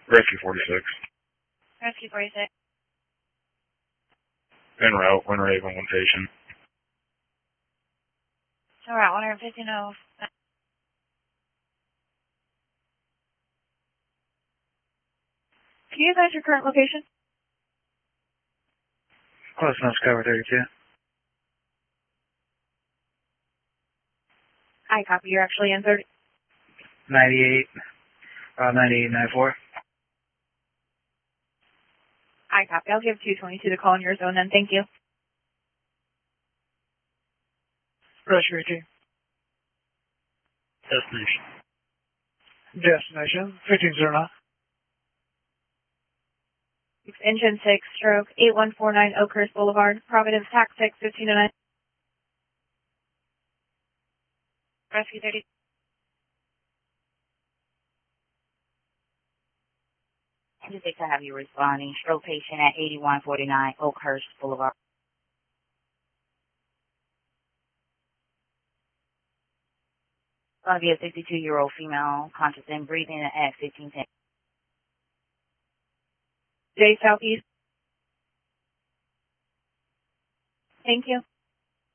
Rescue 46. Rescue 46. En route, Winter Haven location. So we're at 150 no. Can you advise your current location? Close enough to cover 32. I copy. You're actually in 30. 98, 98, 94. I copy. I'll give 222 to call in your zone then. Thank you. Rescue 18. Destination. Destination 1509. Engine 6, stroke 8149 Oakhurst Boulevard, Providence, Tax 6, 1509. Rescue 30. Engine 6, I have you responding. Stroke patient at 8149 Oakhurst Boulevard. Going to be a 62-year-old female, conscious and breathing at 1510. J Southeast. Thank you.